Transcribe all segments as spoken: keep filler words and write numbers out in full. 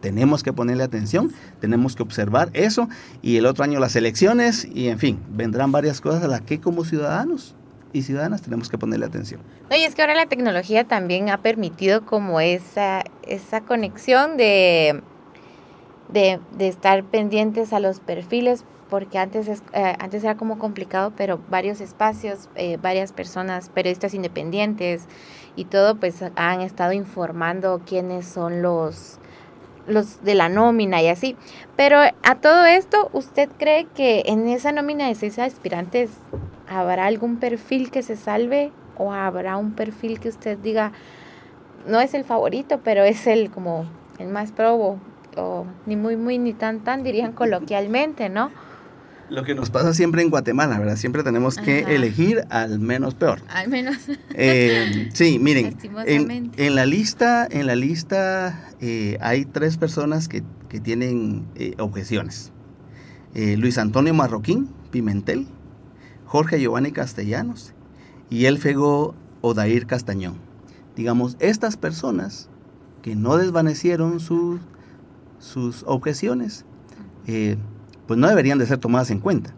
tenemos que ponerle atención, tenemos que observar eso, y el otro año las elecciones, y en fin, vendrán varias cosas a las que como ciudadanos y ciudadanas tenemos que ponerle atención. No, y es que ahora la tecnología también ha permitido como esa, esa conexión de, de, de estar pendientes a los perfiles, porque antes, es, eh, antes era como complicado, pero varios espacios, eh, varias personas, periodistas independientes y todo, pues han estado informando quiénes son los, los de la nómina y así. Pero a todo esto, ¿usted cree que en esa nómina de seis aspirantes habrá algún perfil que se salve o habrá un perfil que usted diga no es el favorito, pero es el como el más probo, o ni muy muy ni tan tan dirían coloquialmente, ¿no? Lo que nos pasa siempre en Guatemala, ¿verdad? Siempre tenemos que Ajá. elegir al menos peor. Al menos. Eh, sí, miren, en, en la lista, en la lista eh, hay tres personas que, que tienen eh, objeciones. Eh, Luis Antonio Marroquín Pimentel, Jorge Giovanni Castellanos y Elfego Odair Castañón. Digamos, estas personas que no desvanecieron sus, sus objeciones, eh, pues no deberían de ser tomadas en cuenta.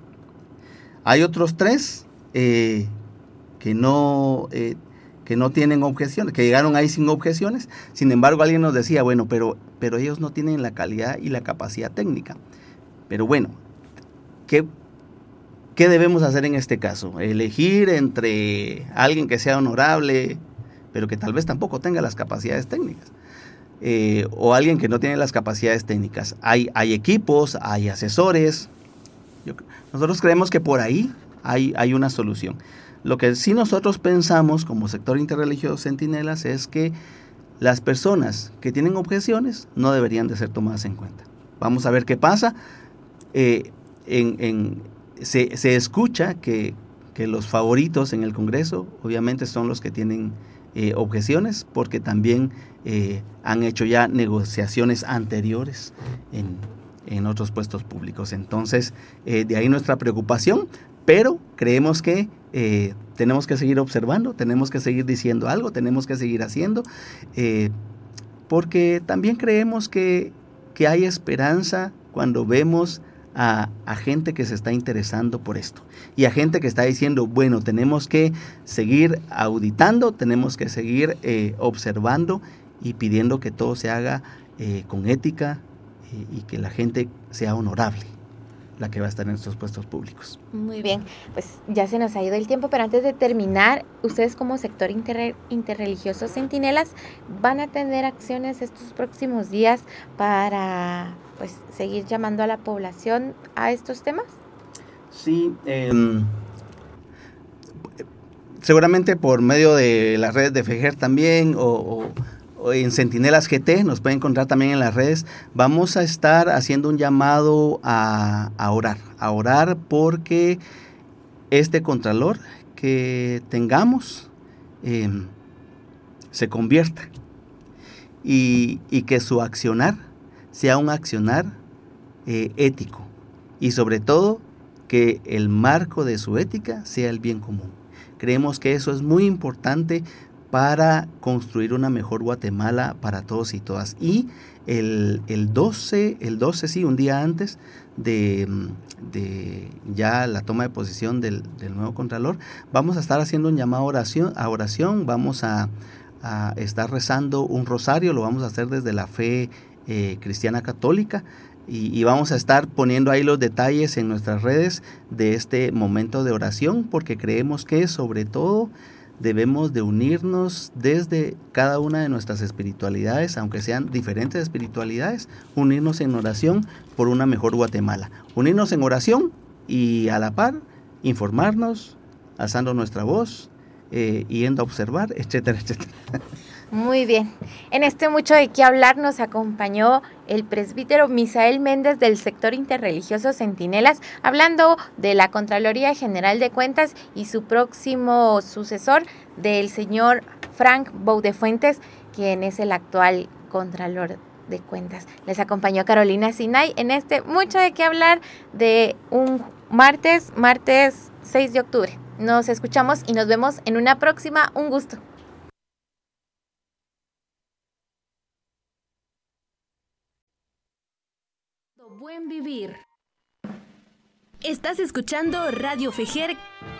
Hay otros tres eh, que, no, eh, que no tienen objeciones, que llegaron ahí sin objeciones. Sin embargo, alguien nos decía, bueno, pero, pero ellos no tienen la calidad y la capacidad técnica. Pero bueno, ¿qué, qué debemos hacer en este caso? Elegir entre alguien que sea honorable, pero que tal vez tampoco tenga las capacidades técnicas. Eh, o alguien que no tiene las capacidades técnicas. Hay, hay equipos, hay asesores. Yo, nosotros creemos que por ahí hay, hay una solución. Lo que sí nosotros pensamos como sector interreligioso Centinelas es que las personas que tienen objeciones no deberían de ser tomadas en cuenta. Vamos a ver qué pasa. Eh, en, en, se, se escucha que, que los favoritos en el Congreso obviamente son los que tienen Eh, objeciones, porque también eh, han hecho ya negociaciones anteriores en, en otros puestos públicos. Entonces, eh, de ahí nuestra preocupación, pero creemos que eh, tenemos que seguir observando, tenemos que seguir diciendo algo, tenemos que seguir haciendo, eh, porque también creemos que, que hay esperanza cuando vemos A, a gente que se está interesando por esto y a gente que está diciendo, bueno, tenemos que seguir auditando, tenemos que seguir eh, observando y pidiendo que todo se haga eh, con ética eh, y que la gente sea honorable, la que va a estar en estos puestos públicos. Muy bien, pues ya se nos ha ido el tiempo, pero antes de terminar, ustedes como sector inter- interreligioso Centinelas van a tener acciones estos próximos días para pues seguir llamando a la población a estos temas. Sí, eh, seguramente por medio de las redes de FEGER también o, o, o en Centinelas G T, nos pueden encontrar también en las redes. Vamos a estar haciendo un llamado a, a orar, a orar porque este contralor que tengamos eh, se convierta y, y que su accionar sea un accionar eh, ético y sobre todo que el marco de su ética sea el bien común. Creemos que eso es muy importante para construir una mejor Guatemala para todos y todas. Y el, el doce, el doce sí, un día antes de, de ya la toma de posición del, del nuevo Contralor, vamos a estar haciendo un llamado a oración, a oración, vamos a, a estar rezando un rosario, lo vamos a hacer desde la fe eh, cristiana católica. Y, y vamos a estar poniendo ahí los detalles en nuestras redes de este momento de oración, porque creemos que sobre todo debemos de unirnos desde cada una de nuestras espiritualidades, aunque sean diferentes espiritualidades, unirnos en oración por una mejor Guatemala. Unirnos en oración y a la par informarnos, alzando nuestra voz, eh, yendo a observar, etcétera, etcétera. Muy bien. En este Mucho de qué hablar nos acompañó el presbítero Misael Méndez del sector interreligioso Centinelas, hablando de la Contraloría General de Cuentas y su próximo sucesor, del señor Frank Boudefuentes, quien es el actual Contralor de Cuentas. Les acompañó Carolina Sinay en este Mucho de qué hablar de un martes, martes seis de octubre. Nos escuchamos y nos vemos en una próxima. Un gusto. Buen vivir. Estás escuchando Radio Fejer